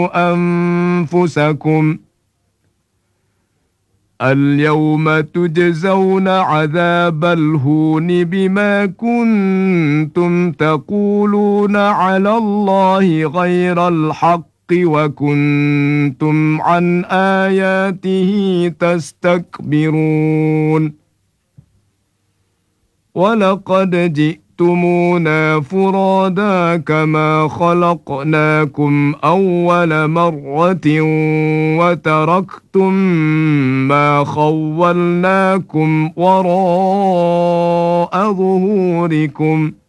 أنفسكم اليوم تجزون عذاب الهون بما كنتم تقولون على الله غير الحق وكنتم عن آياته تستكبرون ولقد جئتمونا فرادا كما خلقناكم أول مرة وتركتم ما خولناكم وراء ظهوركم